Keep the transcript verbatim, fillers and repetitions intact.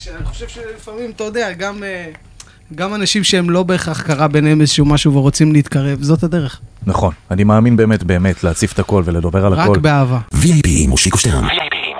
אני חושב שלפעמים, אתה יודע, גם, גם אנשים שהם לא בהכרח קרה ביניהם איזשהו משהו ורוצים להתקרב, זאת הדרך. נכון, אני מאמין באמת באמת להציף את הכל ולדבר על הכל. רק באהבה. וי איי פי עם מושיקו שטרן.